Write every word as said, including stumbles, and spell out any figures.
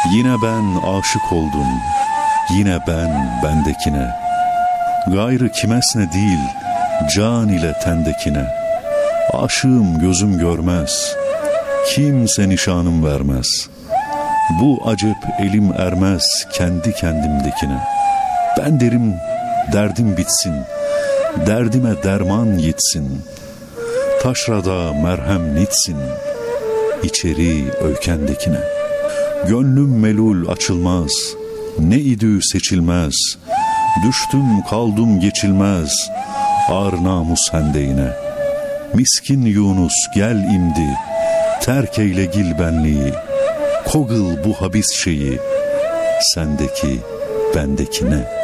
Yine ben aşık oldum, yine ben bendekine. Gayrı kimesine değil, can ile tendekine. Aşığım gözüm görmez, kimse nişanım vermez. Bu acep elim ermez kendi kendimdekine. Ben derim derdim bitsin, derdime derman yetsin. Taşrada merhem nitsin, içeri öykendekine. Gönlüm melul açılmaz, ne idü seçilmez. Düştüm kaldım geçilmez, ar namus hendeğine. Miskin Yunus gel imdi, terk eyle gil benliği. Kogıl bu habis şeyi, sendeki bendekine.